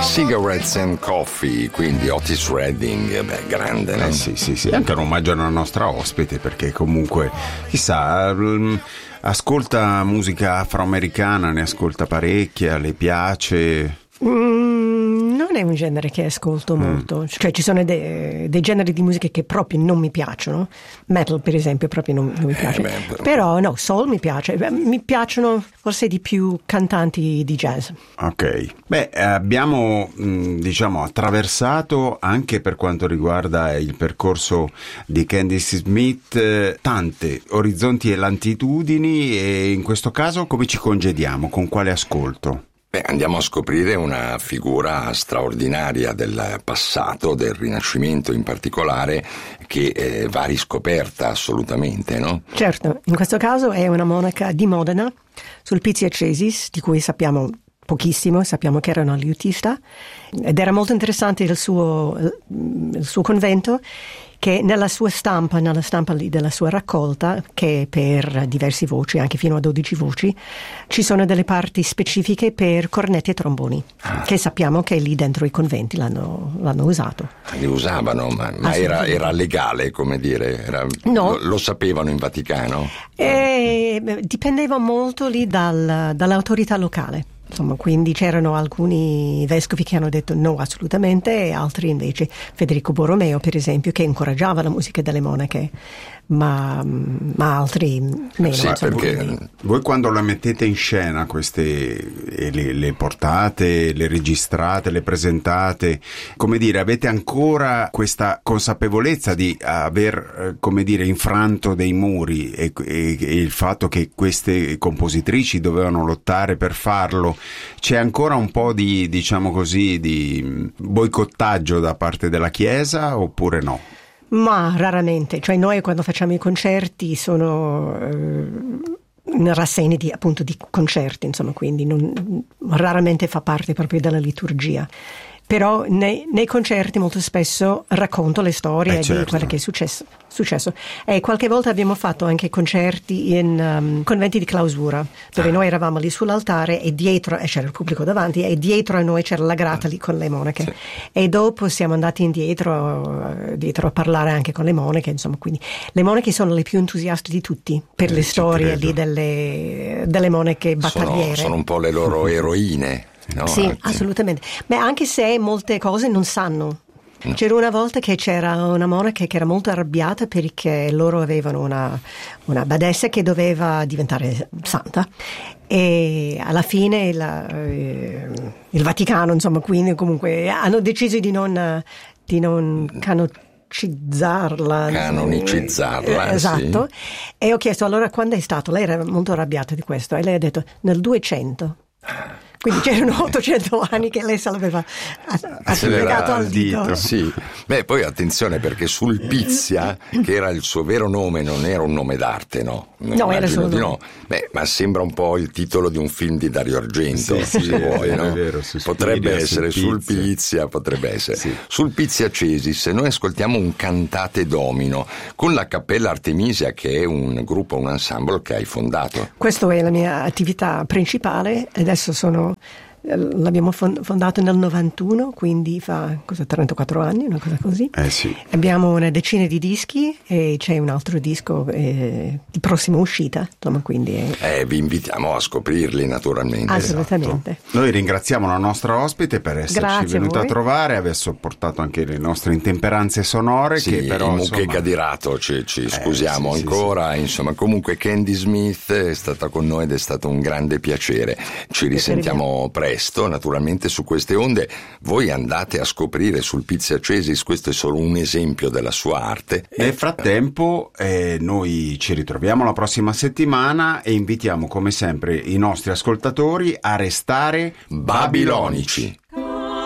Cigarettes and Coffee, quindi Otis Redding, grande, no? Sì, anche un omaggio alla nostra ospite, perché comunque, chissà, ascolta musica afroamericana, ne ascolta parecchia, le piace? Non è un genere che ascolto molto, cioè ci sono dei generi di musica che proprio non mi piacciono, metal per esempio proprio non mi piace, però no, soul mi piace, mi piacciono forse di più cantanti di jazz. Ok, abbiamo diciamo attraversato anche per quanto riguarda il percorso di Candice Smith tante orizzonti e latitudini, e in questo caso come ci congediamo, con quale ascolto? Andiamo a scoprire una figura straordinaria del passato, del Rinascimento in particolare, che va riscoperta assolutamente, no? Certo, in questo caso è una monaca di Modena, Sulpizia Cesis, di cui sappiamo pochissimo, sappiamo che era una liutista, ed era molto interessante il suo convento, che nella stampa lì della sua raccolta, che per diverse voci, anche fino a 12 voci, ci sono delle parti specifiche per cornetti e tromboni, che sappiamo che lì dentro i conventi l'hanno usato. Li usavano, ma era legale, come dire? No. Lo sapevano in Vaticano? Dipendeva molto lì dall'autorità locale. Insomma, quindi c'erano alcuni vescovi che hanno detto no assolutamente, e altri invece, Federico Borromeo per esempio, che incoraggiava la musica delle monache, ma altri meno. Sì, perché voi quando la mettete in scena queste, le portate, le registrate, le presentate, come dire, avete ancora questa consapevolezza di aver, come dire, infranto dei muri, e il fatto che queste compositrici dovevano lottare per farlo? C'è ancora un po' di, diciamo così, di boicottaggio da parte della Chiesa, oppure no? Ma raramente, cioè noi quando facciamo i concerti sono rassegne di concerti, insomma, quindi raramente fa parte proprio della liturgia. Però nei concerti molto spesso racconto le storie certo, di quello che è successo. E qualche volta abbiamo fatto anche concerti in conventi di clausura, dove noi eravamo lì sull'altare e dietro, c'era il pubblico davanti, e dietro a noi c'era la grata lì con le monache. Sì. E dopo siamo andati dietro a parlare anche con le monache, insomma, quindi le monache sono le più entusiaste di tutti per le storie lì delle monache battagliere. Sono un po' le loro eroine. No, sì, assolutamente. Beh, anche se molte cose non sanno. C'era una volta che c'era una monaca che era molto arrabbiata perché loro avevano una badessa che doveva diventare santa, e alla fine il Vaticano, insomma, quindi comunque hanno deciso di non canonicizzarla. Esatto. Sì. E ho chiesto allora quando è stato, lei era molto arrabbiata di questo, e lei ha detto nel 200. Quindi c'erano 800 anni che lei se l'aveva accelerato al dito. Sì. Poi attenzione, perché Sulpizia, che era il suo vero nome, non era un nome d'arte, no? No, era solo no. Ma sembra un po' il titolo di un film di Dario Argento, se vuoi, no? È vero, potrebbe essere Sulpizia, potrebbe essere. Sì. Sulpizia Cesis, noi ascoltiamo un cantate domino con la Cappella Artemisia, che è un gruppo, un ensemble che hai fondato. Questa è la mia attività principale, adesso l'abbiamo fondato nel 91, quindi fa 34 anni, una cosa così. Sì. Abbiamo una decina di dischi e c'è un altro disco di prossima uscita, insomma, quindi vi invitiamo a scoprirli, naturalmente. Assolutamente. Esatto. Noi ringraziamo la nostra ospite per esserci venuta a trovare, aver sopportato anche le nostre intemperanze sonore, sì, che però il Mucche Cadirato ci scusiamo ancora. Insomma, comunque Candy Smith è stata con noi ed è stato un grande piacere. Ci risentiamo presto, naturalmente, su queste onde. Voi andate a scoprire Sulpizia Cesis, questo è solo un esempio della sua arte. Nel frattempo noi ci ritroviamo la prossima settimana e invitiamo come sempre i nostri ascoltatori a restare babilonici.